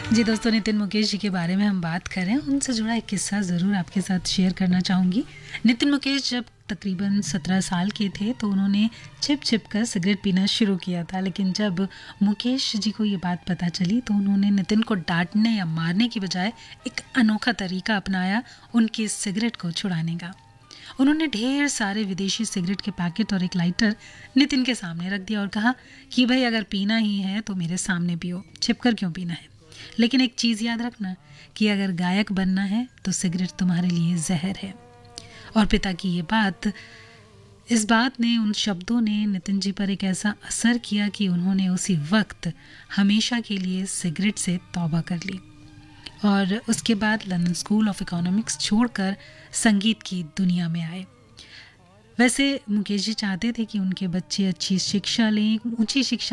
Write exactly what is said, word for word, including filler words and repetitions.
जी दोस्तों, नितिन मुकेश जी के बारे में हम बात कर रहे हैं। उनसे जुड़ा एक किस्सा ज़रूर आपके साथ शेयर करना चाहूँगी। नितिन मुकेश जब तकरीबन सत्रह साल के थे तो उन्होंने छिप छिप कर सिगरेट पीना शुरू किया था, लेकिन जब मुकेश जी को ये बात पता चली तो उन्होंने नितिन को डांटने या मारने की बजाय एक अनोखा तरीका अपनाया उनकी सिगरेट को छुड़ाने का। उन्होंने ढेर सारे विदेशी सिगरेट के पैकेट और एक लाइटर नितिन के सामने रख दिया और कहा कि भाई अगर पीना ही है तो मेरे सामने पियो, छिपकर क्यों पीना है। लेकिन एक चीज़ याद रखना कि अगर गायक बनना है तो सिगरेट तुम्हारे लिए जहर है। और पिता की ये बात इस बात ने उन शब्दों ने नितिन जी पर एक ऐसा असर किया कि उन्होंने उसी वक्त हमेशा के लिए सिगरेट से तौबा कर ली और उसके बाद लंदन स्कूल ऑफ इकोनॉमिक्स छोड़कर संगीत की दुनिया में आए। वैसे मुकेश जी चाहते थे कि उनके बच्चे अच्छी शिक्षा लें, ऊंची शिक्षा